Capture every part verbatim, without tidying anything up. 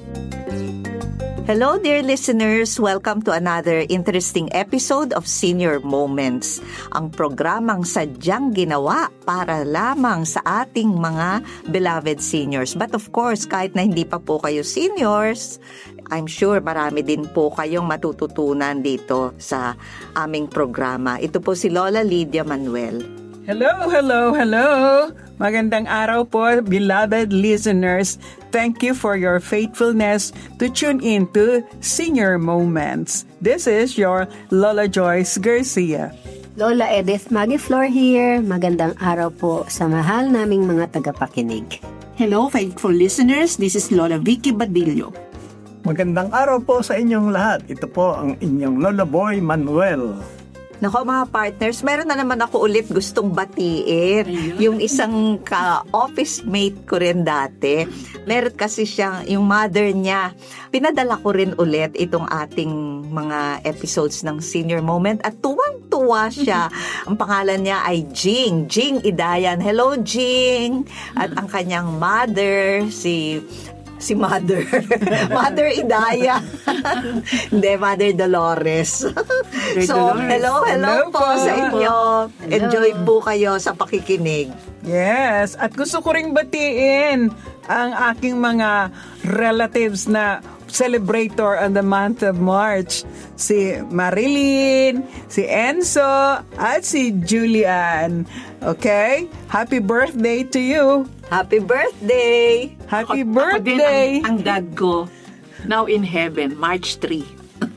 Hello dear listeners, welcome to another interesting episode of Senior Moments, ang programang sadyang ginawa para lamang sa ating mga beloved seniors. But of course, kahit na hindi pa po kayo seniors, I'm sure marami din po kayong matututunan dito sa aming programa. Ito po si Lola Lydia Manuel. Hello, hello, hello! Magandang araw po, beloved listeners. Thank you for your faithfulness to tune in to Senior Moments. This is your Lola Joyce Garcia. Lola Edith Magiflor here. Magandang araw po sa mahal naming mga tagapakinig. Hello, faithful listeners. This is Lola Vicky Badillo. Magandang araw po sa inyong lahat. Ito po ang inyong Lola Boy Manuel. Nako mga partners, meron na naman ako ulit gustong batiin. Ayun. Yung isang ka-office mate ko rin dati. Meron kasi siyang, yung mother niya. Pinadala ko rin ulit itong ating mga episodes ng Senior Moment at tuwang-tuwa siya. Ang pangalan niya ay Jing. Jing Idayan. Hello, Jing! At ang kanyang mother, si... Si Mother. Mother Idaya. Hindi, Mother Dolores. So, Dolores. hello, hello, hello po, po sa inyo. Hello. Enjoy po kayo sa pakikinig. Yes, at gusto ko ring batiin ang aking mga relatives na celebrator on the month of March. Si Marilyn, si Enzo, at si Julian. Okay? Happy birthday to you. Happy birthday! Happy ako, birthday! Ako din ang, ang dad ko, now in heaven, March third.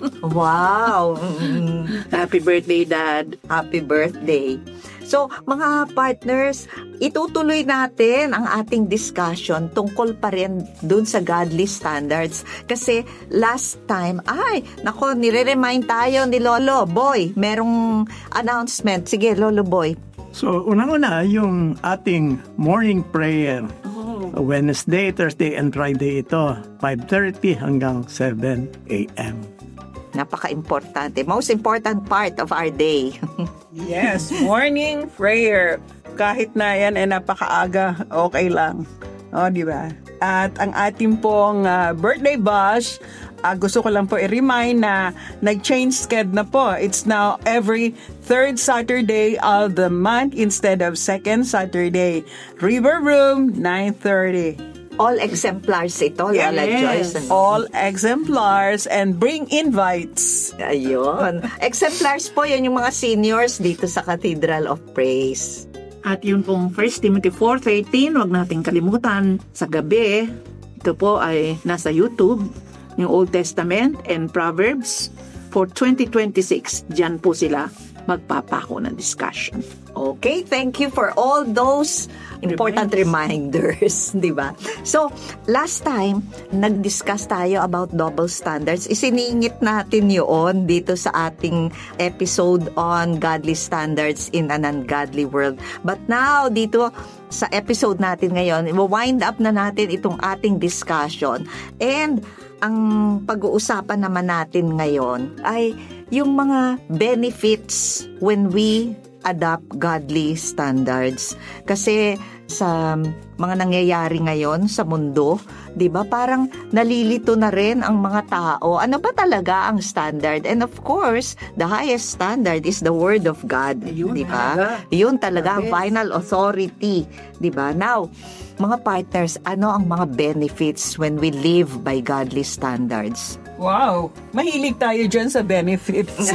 Wow! Mm. Happy birthday, Dad. Happy birthday. So, mga partners, itutuloy natin ang ating discussion tungkol pa rin dun sa godly standards. Kasi last time, ay, nako, nire-remind tayo ni Lolo Boy. Merong announcement. Sige, Lolo Boy. So, unang-una, yung ating morning prayer. Oh. Wednesday, Thursday, and Friday ito. five thirty hanggang seven a.m. Napaka-importante. Most important part of our day. Yes, morning prayer. Kahit na yan ay napakaaga, okay lang. O, di ba? At ang ating pong uh, birthday bash, Uh, gusto ko lang po i-remind na nag-change schedule na po. It's now every third Saturday of the month instead of second Saturday. River Room, nine thirty. All exemplars ito, Yes. Lola Joyce. All exemplars and bring invites. Ayun. Exemplars po, yan yung mga seniors dito sa Cathedral of Praise. At yun pong First Timothy four thirteen, wag nating kalimutan, sa gabi, ito po ay nasa YouTube, yung Old Testament and Proverbs for twenty twenty-six. Diyan po sila magpapako ng discussion. Okay, thank you for all those important reminders, di ba? So, last time, nag-discuss tayo about double standards. Isiningit natin yun dito sa ating episode on godly standards in an ungodly world. But now, dito sa episode natin ngayon, i-wind up na natin itong ating discussion. And ang pag-uusapan naman natin ngayon ay yung mga benefits when we adopt godly standards. Kasi sa mga nangyayari ngayon sa mundo, 'di ba? Parang nalilito na rin ang mga tao. Ano ba talaga ang standard? And of course, the highest standard is the word of God, 'di ba? 'Yun talaga ang final authority, 'di ba? Now, mga partners, ano ang mga benefits when we live by godly standards? Wow! Mahilig tayo dyan sa benefits.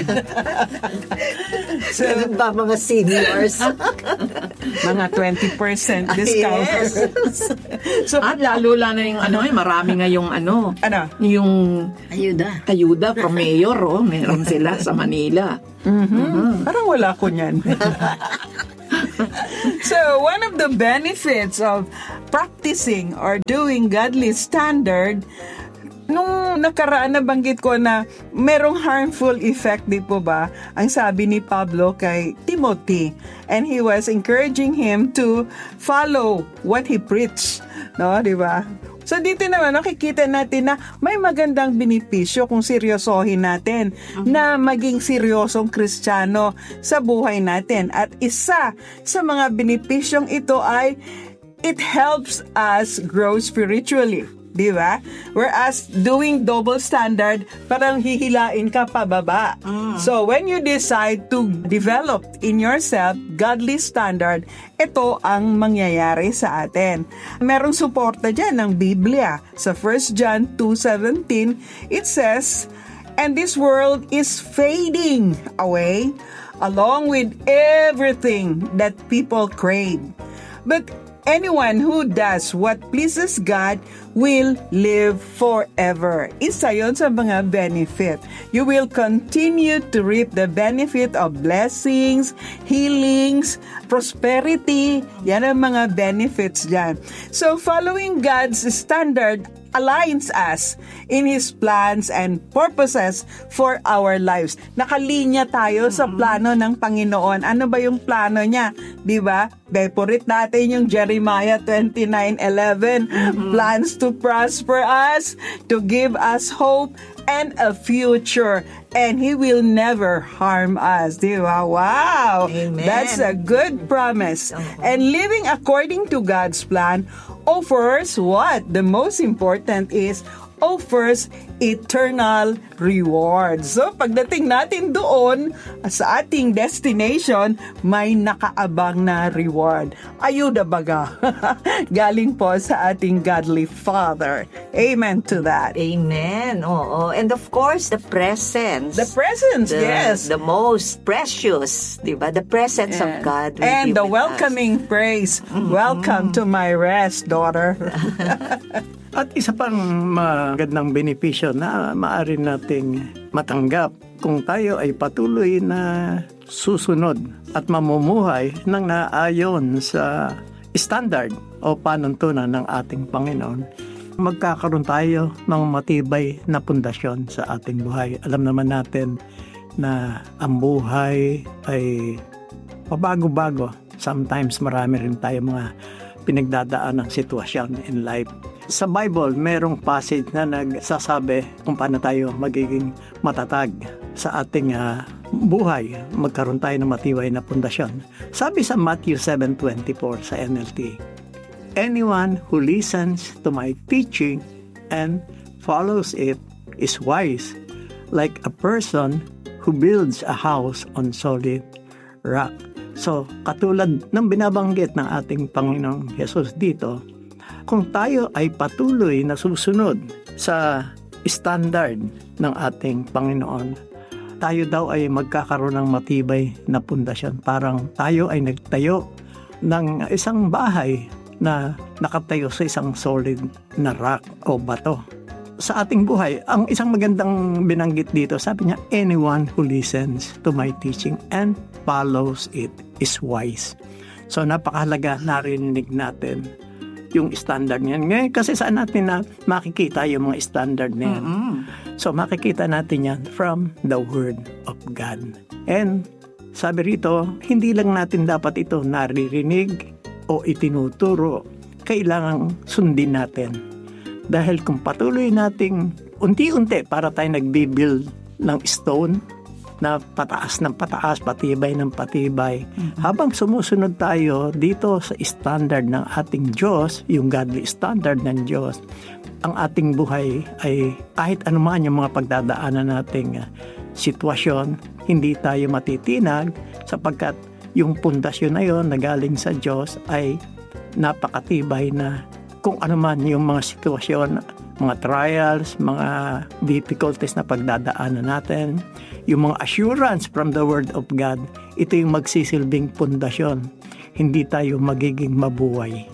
So, ba mga seniors? Mga twenty percent discount. Yes. So, at lalo lang na yung ano, eh, marami ngayong ano, ano? Yung ayuda. ayuda from mayor, oh, meron sila sa Manila. Mm-hmm. Mm-hmm. Parang wala ko niyan. So, one of the benefits of practicing or doing godly standard, nung nakaraan na banggit ko na merong harmful effect, di po ba? Ang sabi ni Pablo kay Timothy, and he was encouraging him to follow what he preached, no, di ba? So dito naman nakikita natin na may magandang benepisyo kung seryosohin natin uh-huh. na maging seryosong Kristiyano sa buhay natin. At isa sa mga benepisyong ito ay it helps us grow spiritually. di ba? Whereas doing double standard, parang hihilain ka pababa. Mm. So when you decide to develop in yourself godly standard, ito ang mangyayari sa atin. Merong suporta dyan ng Biblia. Sa First John two seventeen, it says, "And this world is fading away along with everything that people crave. But anyone who does what pleases God will live forever." Isa yun sa mga benefit. You will continue to reap the benefit of blessings, healings, prosperity. Yan ang mga benefits dyan. So following God's standard aligns us in His plans and purposes for our lives. Nakalinya tayo sa plano ng Panginoon. Ano ba yung plano niya? Di ba? Favorite natin yung Jeremiah twenty-nine eleven. Mm-hmm. Plans to prosper us, to give us hope and a future, and He will never harm us. Di ba? Wow! Amen. That's a good promise. Uh-huh. And living according to God's plan offers what? The most important is offers eternal reward. So, pagdating natin doon sa ating destination, may nakaabang na reward. Ayuda baga. Galing po sa ating godly Father. Amen to that. Amen. Oo. And of course, the presence. The presence, the, yes. The most precious, di ba? The presence and, of God will and be the with welcoming us. praise. Mm-hmm. Welcome to my rest, daughter. At isa pang magandang benepisyo na maaari nating matanggap kung tayo ay patuloy na susunod at mamumuhay ng naayon sa standard o panuntunan ng ating Panginoon, magkakaroon tayo ng matibay na pundasyon sa ating buhay. Alam naman natin na ang buhay ay pabago-bago. Sometimes marami rin tayo mga pinagdadaan ng sitwasyon in life. Sa Bible, merong passage na nagsasabi kung paano tayo magiging matatag sa ating uh, buhay. Magkaroon tayo ng matibay na pundasyon. Sabi sa Matthew seven twenty-four sa N L T, "Anyone who listens to my teaching and follows it is wise, like a person who builds a house on solid rock." So, katulad ng binabanggit ng ating Panginoong Jesus dito, kung tayo ay patuloy na susunod sa standard ng ating Panginoon, tayo daw ay magkakaroon ng matibay na pundasyon. Parang tayo ay nagtayo ng isang bahay na nakatayo sa isang solid na rock o bato. Sa ating buhay, ang isang magandang binanggit dito, sabi niya, "Anyone who listens to my teaching and follows it is wise." So napakahalaga narinig natin yung standard niyan. Ngayon kasi saan natin na makikita yung mga standard na yan? Mm-hmm. So makikita natin yan from the Word of God. And sabi rito, hindi lang natin dapat ito naririnig o itinuturo. Kailangang sundin natin. Dahil kung patuloy nating unti-unti para tayo nagbibuild ng stone na pataas ng pataas, patibay ng patibay. Mm-hmm. Habang sumusunod tayo dito sa standard ng ating Diyos, yung godly standard ng Diyos, ang ating buhay ay kahit anuman yung mga pagdadaanan nating sitwasyon, hindi tayo matitinag sapagkat yung pundasyon na yun na galing sa Diyos ay napakatibay na kung anuman yung mga sitwasyon, mga trials, mga difficulties na pagdadaanan natin, yung mga assurance from the Word of God, ito yung magsisilbing pundasyon. Hindi tayo magiging mabuhay.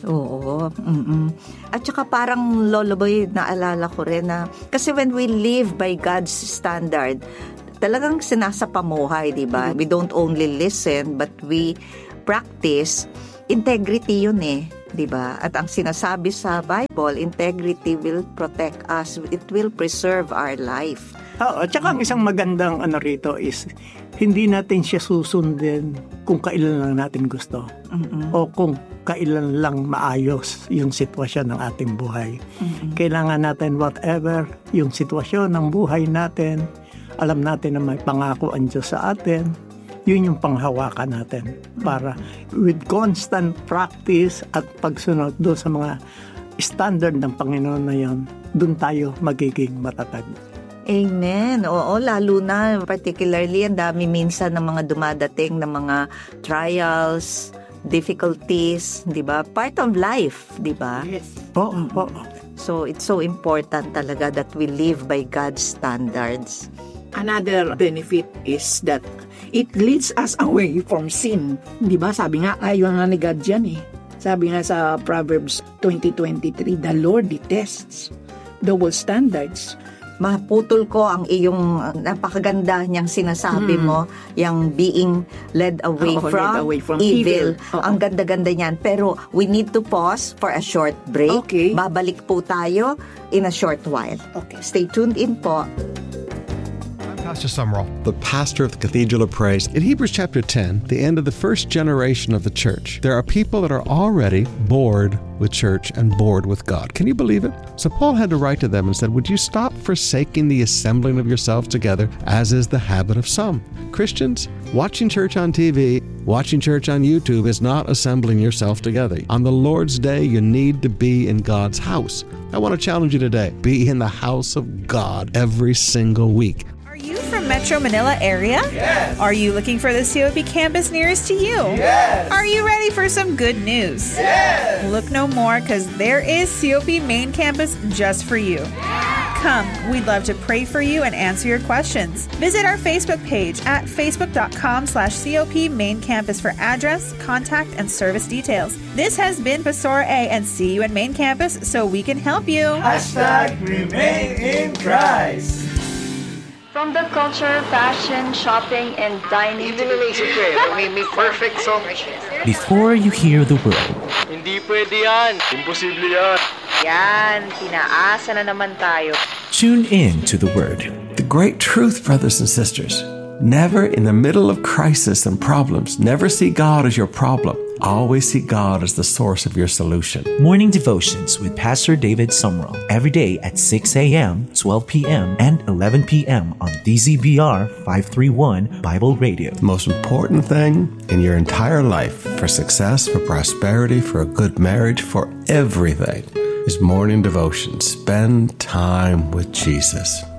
Oo. Mm-mm. At saka parang Lolo Boy, naalala ko rin na, kasi when we live by God's standard, talagang sinasapamuhay, di ba? We don't only listen, but we practice. Integrity yun eh. Diba? At ang sinasabi sa Bible, integrity will protect us. It will preserve our life. Oo, at saka ang isang magandang ano rito is hindi natin siya susundin kung kailan lang natin gusto. Mm-mm. O kung kailan lang maayos yung sitwasyon ng ating buhay. Mm-mm. Kailangan natin whatever yung sitwasyon ng buhay natin, alam natin na may pangako ang Diyos sa atin, yun yung panghawakan natin para with constant practice at pagsunod doon sa mga standard ng Panginoon na yon, dun tayo magiging matatag. Amen. Oo, lalo na particularly ang dami minsan ng mga dumadating ng mga trials, difficulties, 'di ba? Part of life, 'di ba? Yes. Oo, oo. So it's so important talaga that we live by God's standards. Another benefit is that it leads us away from sin. Di ba? Sabi nga, ayaw nga ni God dyan eh. Sabi nga sa Proverbs twenty twenty-three, the Lord detests double standards. Maputol ko ang iyong napakaganda niyang sinasabi mm. mo, yung being led away, Oo, from, led away from evil. evil. Ang ganda-ganda niyan. Pero we need to pause for a short break. Okay. Babalik po tayo in a short while. Okay. Stay tuned in po. Pastor Sumrall, the pastor of the Cathedral of Praise. In Hebrews chapter ten, the end of the first generation of the church, there are people that are already bored with church and bored with God. Can you believe it? So Paul had to write to them and said, would you stop forsaking the assembling of yourselves together, as is the habit of some? Christians, watching church on T V, watching church on YouTube is not assembling yourself together. On the Lord's Day, you need to be in God's house. I want to challenge you today. Be in the house of God every single week. Are you from Metro Manila area? Yes. Are you looking for the C O P campus nearest to you? Yes. Are you ready for some good news? Yes. Look no more, because there is C O P Main Campus just for you. Come, we'd love to pray for you and answer your questions. Visit our Facebook page at facebook.com slash COP Main Campus for address, contact, and service details. This has been Pastor A, and see you in Main Campus so we can help you. Hashtag remain in Christ. From the culture, fashion, shopping, and dining to the may, may perfect song. Before you hear the word. Hindi pwede yan. Imposible yan. Yan, pinaasa na naman tayo. Tune in to the word. The great truth, brothers and sisters, never in the middle of crisis and problems, never see God as your problem. Always see God as the source of your solution. Morning Devotions with Pastor David Sumrall. Every day at six a.m., twelve p.m., and eleven p.m. on D Z B R five thirty-one Bible Radio. The most important thing in your entire life, for success, for prosperity, for a good marriage, for everything, is morning devotion. Spend time with Jesus.